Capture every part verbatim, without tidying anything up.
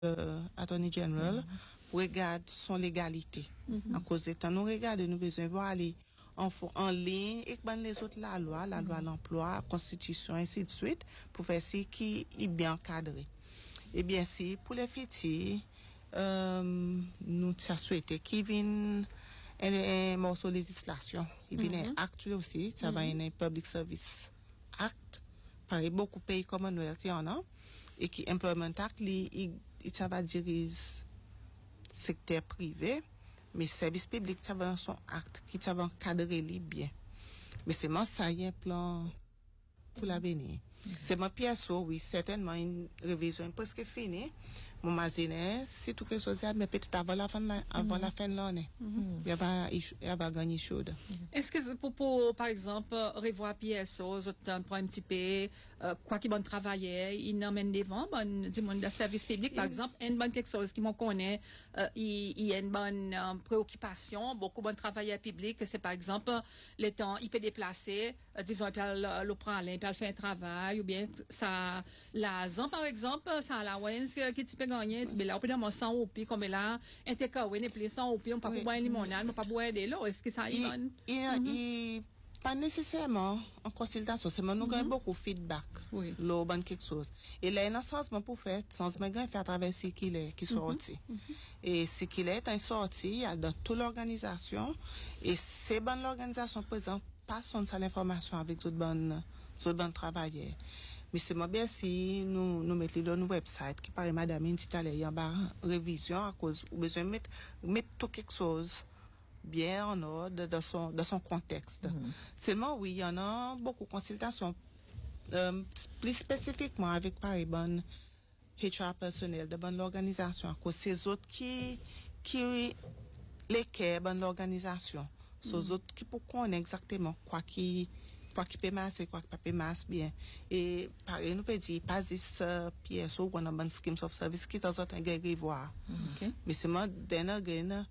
euh, Attorney General mm-hmm. regarde son légalité. Mm-hmm. En cause de temps, nous regardons, nous besoin voir aller en, en ligne et ben les autres la loi, la mm-hmm. loi l'emploi, la constitution, ainsi de suite, pour faire ce qui est bien encadré. Et bien si, pour les filles, euh, nous souhaitons qu'ils viennent un morceau de législation, il vient un acte aussi, ça va un Public Service Act, par beaucoup de pays Commonwealth, il y en a, et qui Employment Act, il, il, ça va diriger secteur privé, mais service public, ça va dans son acte, qui ça va encadrer les bien. Mais c'est moi, ça y est un plan pour l'avenir. Mm-hmm. C'est ma pièce, oui, certainement une révision presque finie. Mon mazine, c'est tout quelque chose, mais peut-être avant la fin de la, avant mm-hmm. la fin de l'année. Mm-hmm. Il y a pas, il y a pas gagné chaud. Est-ce que pour, pour, par exemple, revoir P S O, pour un petit peu, euh, quoi qu'ils vont travailler, ils n'emmènent devant, bon, du monde de service public, par exemple, une bonne quelque chose qui m'en connaît, euh, il, il y a une bonne euh, préoccupation, beaucoup de travailleurs publics, c'est par exemple, les temps, il peut déplacer, euh, disons, il peut le, le prendre, il peut faire un travail, ou bien, ça, la zone, par exemple, ça, la wens, qui tu peux gagner, tu peux là, on peut dire, moi, sans oupi, comme là, un takeaway, n'est plus sans oupi, on peut pas boire une limonade, on peut pas boire de l'eau, est-ce que ça y va? Et pas nécessairement en consultation, c'est moi nous gagnons beaucoup feedback, oui. L'eau bonne quelque chose. Et là, il y a un changement pour faire, changement gagne fait à travers ce qu'il est, qui sorti. Mm-hmm. Et ce qu'il est, un sorti, il y a dans toute l'organisation, et c'est bonne l'organisation présente, passe on ça l'information avec d'autres bonnes, d'autres bonnes travailleurs. Mais c'est moi bien si nous, nous mettons dans nos website, qui paraît madame, il y a une révision à cause, ou besoin de mettre, mettre tout quelque chose bien en ordre dans son, dans son contexte. Mm-hmm. Seulement, oui, il y en a beaucoup de consultations, euh, plus spécifiquement avec pareil, bonne H R personnel, de bonne organisation, à cause ces autres qui, qui, les quais, bonne l'organisation. Ces mm-hmm. autres qui pour connaître exactement quoi qui, quoi qui peut masser, quoi qui peut pas masser bien. Et, pareil, nous peut dire, pas juste, P S O, ou on a bonne schemes of service qui, dans un temps, gagne voir. Mm-hmm. Mais c'est moi, d'un gagne,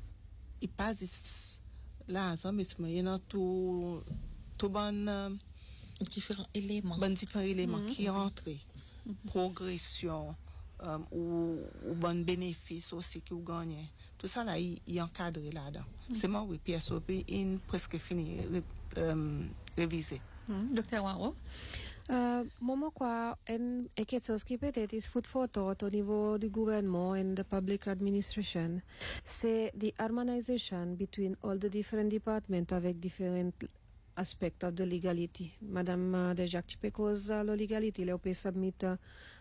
il passe là ensemble, mais il y a tout, tout bon, euh, différents éléments, bon différents éléments mm-hmm. qui rentrent, mm-hmm. progression, euh, ou, ou bon bénéfice aussi qui vous gagnez. Tout ça là, il, il encadre là-dedans. Mm-hmm. C'est moi, oui, P S O P, il presque fini, euh, révisé. Mm-hmm. Docteur Waro? Uh, Momo quoi, en quelque chose qui peut-être est food for thought au niveau du gouvernement and the public administration, c'est the harmonization between all the different departments avec different aspects of the legality. Madame uh, déjà tu peux cause uh, la légalité, là on peut submettre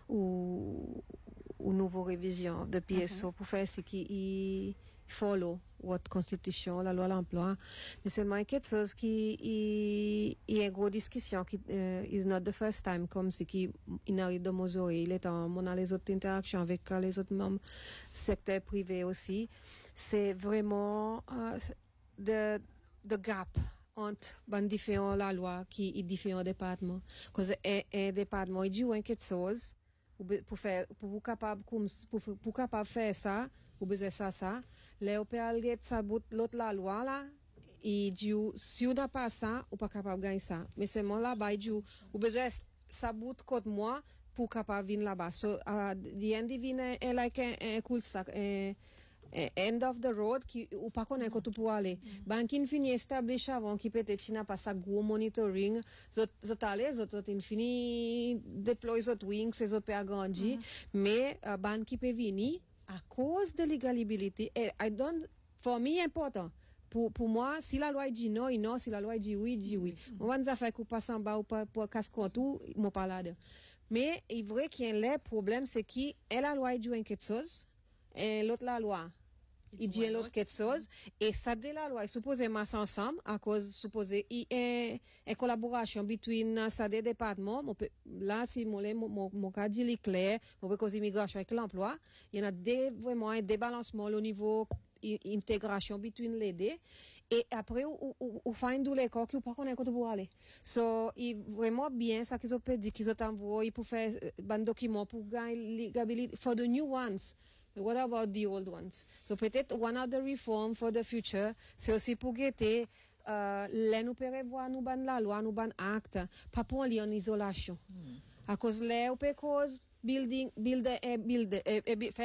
ou ou nouveau révision de P S O mm-hmm. pour faire ce qui follow what constitution, la loi l'emploi, mais seulement quelque chose qui il y a une grosse discussion qui uh, is not the first time comme ce qui il arrive dans nos oreilles, il est en on a les autres interactions avec uh, les autres membres secteur privé aussi, c'est vraiment uh, the the gap entre ben différents la loi qui est différents départements, parce que un, un département il dit quelque chose pour faire pour vous capable pour pour capable faire ça ou besoin ça ça là on peut aller ça bout l'autre la loi là et du si on n'a pas ça on pas capable gagner ça mais c'est moi là-bas du ou besoin ça bout contre moi pour capable venir là-bas so uh, the end vient est like un cool sac un end of the road qui ou pas connaît quand tu peux aller banque fini établi avant qui peut-être china pas ça gros monitoring zot zot aller zot zot infini deploy zot wings ces op agrandir mais uh, banque qui peut venir à cause de l'égalité et I don't for me important pour pour moi si la loi dit non il non si la loi dit oui dit oui on va nous faire qu'on passe en bas ou pas pour casse compte mon pas là mais il est vrai qu'il y a un problème c'est qui elle la loi dit quelque chose et l'autre la loi il dit l'autre quelque chose et ça de la loi est supposé masser ensemble à cause supposé il y a une collaboration between ça des départements là si mon mon mon cas dit clair on peut cause immigration avec l'emploi il y en a des vraiment un débalancement au niveau intégration between les deux et après ou ou ou find do les corps qui pas connaît quand pour aller so il vraiment bien ça qu'ils ont dit qu'ils ont envoyé pour faire un document pour gagner legability for the new ones. What about the old ones? So peut-être one of the reform for the future, c'est aussi pour guetter euh, les nous prévoir nous ban la loi, nous ban acte, pas pour aller en isolation. Mm. À cause les ou cause building, builder, eh, builder, eh, eh,